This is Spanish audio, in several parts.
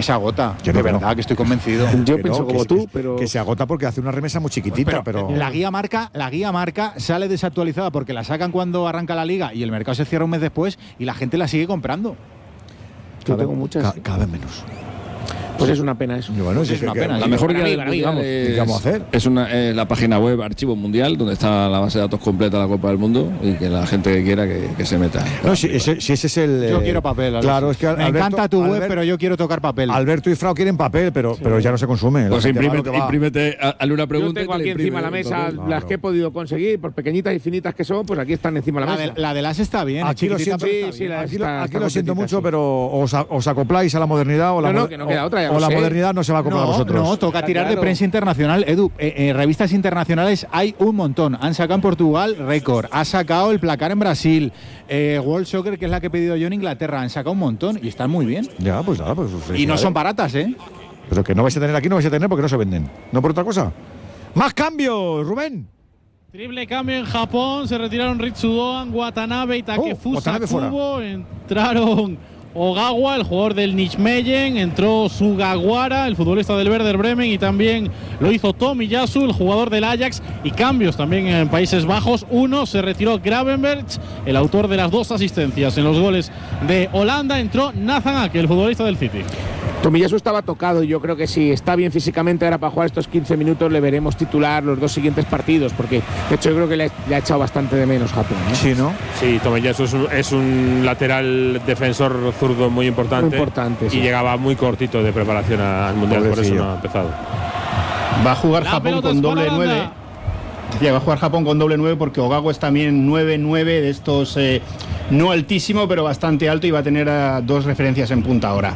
que se agota. Yo de verdad que estoy convencido. Yo pienso como tú, pero que se agota porque hace una remesa muy chiquitita, pero la guía marca sale desactualizada porque la sacan cuando arranca la liga y el mercado se cierra un mes después y la gente la sigue comprando. Yo tengo muchas. Cada vez menos. Pues es una pena eso. Bueno, es una pena. La mejor guía del mundial ¿qué vamos a hacer? Es la página web Archivo Mundial, donde está la base de datos completa de la Copa del Mundo y que la gente que quiera que se meta. No, si ese es el. Yo quiero papel. Claro, es que me encanta tu web, pero yo quiero tocar papel. Alberto y Frau quieren papel, pero ya no se consume. Pues imprímete, hazle una pregunta. Yo tengo aquí encima de la mesa las que he podido conseguir, por pequeñitas y finitas que son, pues aquí están encima de la mesa. La de las está bien. Aquí lo siento, aquí lo siento mucho, pero os acopláis a la modernidad o la que no queda otra, o la modernidad no se va a comprar a vosotros. No, toca tirar de prensa internacional. Edu, revistas internacionales hay un montón. Han sacado en Portugal récord, ha sacado el placar en Brasil, World Soccer, que es la que he pedido yo en Inglaterra, han sacado un montón y están muy bien. Ya, pues nada, pues. Y no son baratas, Pero que no vais a tener aquí, no vais a tener porque no se venden. No por otra cosa. ¡Más cambios, Rubén! Triple cambio en Japón, se retiraron Ritsudoan, Watanabe y Takefusa Kubo, entraron Ogawa, el jugador del Nijmegen, entró Sugawara, el futbolista del Werder Bremen, y también lo hizo Tomiyasu, el jugador del Ajax, y cambios también en Países Bajos. Se retiró Gravenberch, el autor de las 2 asistencias en los goles de Holanda, entró Nathan Ake, el futbolista del City. Tomiyasu estaba tocado y yo creo que si está bien físicamente ahora para jugar estos 15 minutos le veremos titular los 2 siguientes partidos, porque de hecho yo creo que le ha echado bastante de menos Japón. Sí, ¿no? Sí, Tomiyasu es un lateral defensor zurdo muy importante, muy importante, sí. Y llegaba muy cortito de preparación al Mundial, por eso no ha empezado. Va a jugar Japón con doble 9. Decía, va a jugar Japón con doble 9 porque Ogawa es también 9-9 de estos, no altísimo, pero bastante alto, y va a tener 2 referencias en punta ahora.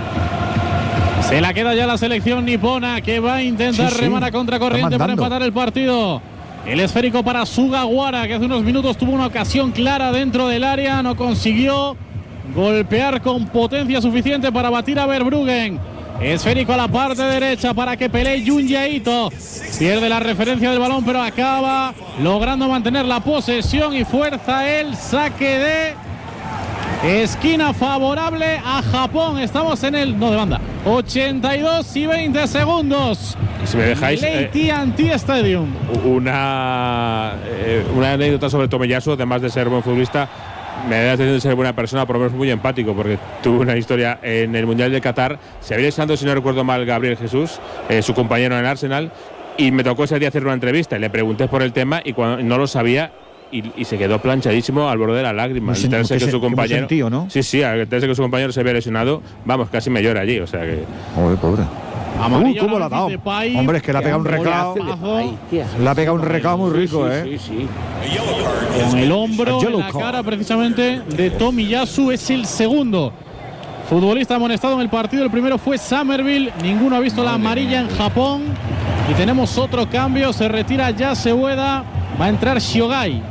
Se la queda ya la selección nipona, que va a intentar remar a contracorriente para empatar el partido. El esférico para Sugawara, que hace unos minutos tuvo una ocasión clara dentro del área, no consiguió golpear con potencia suficiente para batir a Verbruggen. Esférico a la parte derecha para que pelee Junji Ito. Pierde la referencia del balón, pero acaba logrando mantener la posesión y fuerza el saque de esquina favorable a Japón. Estamos en el de banda. 82 y 20 segundos. Si me dejáis AT&T Stadium. Una anécdota sobre Tomiyasu, además de ser buen futbolista, me da la atención de ser buena persona, por lo menos muy empático, porque tuvo una historia en el Mundial de Qatar. Se había lesionado, si no recuerdo mal, Gabriel Jesús, su compañero en el Arsenal, y me tocó ese día hacer una entrevista. Le pregunté por el tema y cuando no lo sabía, y se quedó planchadísimo al borde de las lágrimas. Al enterarse que su compañero, sentido, ¿no? Sí, al enterarse que su compañero se había lesionado, vamos, casi me llora allí, o sea que. Joder, pobre. ¿Cómo le ha dado? Hombre, es que le ha pegado un recao. Le ha pegado un recao muy rico, Sí. Con el hombro en la cara precisamente de Tomiyasu. Es el segundo futbolista amonestado en el partido. El primero fue Somerville. Ninguno ha visto la amarilla en Japón. Y tenemos otro cambio. Se retira Yasueda. Va a entrar Shiogai.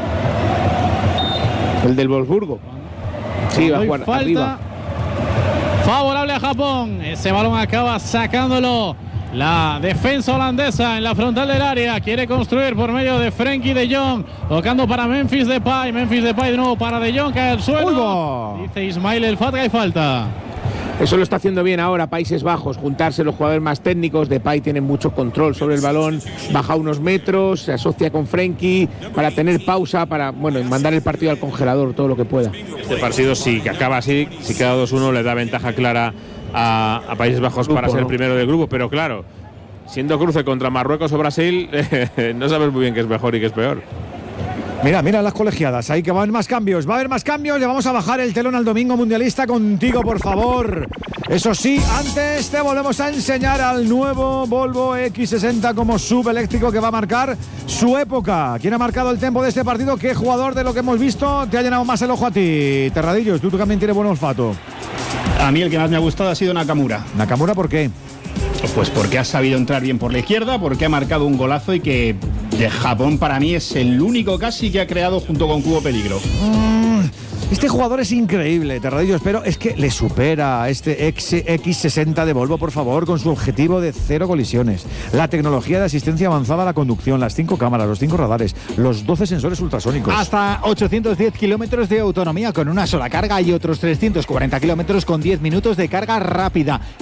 El del Wolfsburgo. Sí, va a jugar falta arriba. Favorable a Japón. Ese balón acaba sacándolo la defensa holandesa en la frontal del área. Quiere construir por medio de Frenkie de Jong. Tocando para Memphis Depay. Memphis Depay de nuevo para de Jong. Cae al suelo. Dice Ismail El Fatga y falta. Eso lo está haciendo bien ahora Países Bajos, juntarse los jugadores más técnicos. Depay tiene mucho control sobre el balón, baja unos metros, se asocia con Frenkie para tener pausa, para mandar el partido al congelador todo lo que pueda. Este partido, si acaba así, si queda 2-1, le da ventaja clara a Países Bajos para ser el primero del grupo, pero claro, siendo cruce contra Marruecos o Brasil, no sabes muy bien qué es mejor y qué es peor. Mira las colegiadas, ahí que van más cambios, va a haber más cambios, le vamos a bajar el telón al domingo mundialista contigo, por favor. Eso sí, antes te volvemos a enseñar al nuevo Volvo X60 como subeléctrico que va a marcar su época. ¿Quién ha marcado el tempo de este partido? ¿Qué jugador de lo que hemos visto te ha llenado más el ojo a ti? Terradillos, tú también tienes buen olfato. A mí el que más me ha gustado ha sido Nakamura. ¿Nakamura por qué? Pues porque ha sabido entrar bien por la izquierda, porque ha marcado un golazo y que de Japón para mí es el único casi que ha creado junto con Cubo peligro. Este jugador es increíble, Terradillos, pero es que le supera a este X60 de Volvo, por favor, con su objetivo de 0 colisiones. La tecnología de asistencia avanzada a la conducción, las 5 cámaras, los 5 radares, los 12 sensores ultrasónicos. Hasta 810 kilómetros de autonomía con una sola carga y otros 340 kilómetros con 10 minutos de carga rápida.